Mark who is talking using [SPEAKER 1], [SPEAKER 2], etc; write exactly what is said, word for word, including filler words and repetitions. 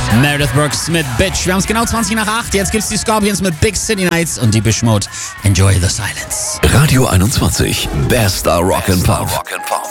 [SPEAKER 1] Meredith Brooks mit Bitch. Wir haben es genau zwanzig nach acht. Jetzt gibt's die Scorpions mit Big City Nights und die Depeche Mode. Enjoy the silence.
[SPEAKER 2] Radio einundzwanzig. Bester Rock and Pop.